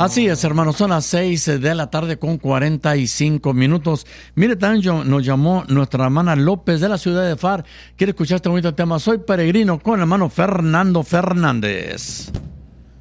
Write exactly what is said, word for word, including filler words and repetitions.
Así es, hermanos, son las seis de la tarde con cuarenta y cinco minutos. Mire, también nos llamó nuestra hermana López de la ciudad de Far. Quiere escuchar este bonito tema. Soy peregrino con el hermano Fernando Fernández.